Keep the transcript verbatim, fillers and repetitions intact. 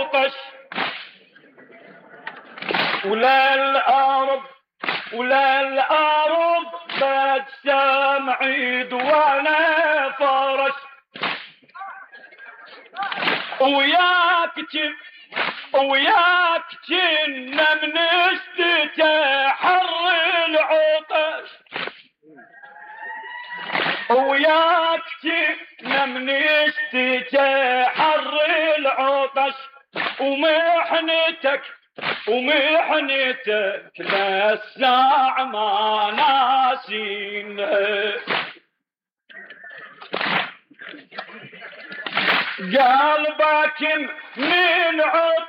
العطش ولا الأرض ولا الأرض بتسام عيد وانا فرش وياك جن وياك جن من استتحر العطش وياك جن من استتحر العطش ومحنتك ومحنتك للساع ما ناسينها قلبك من عطش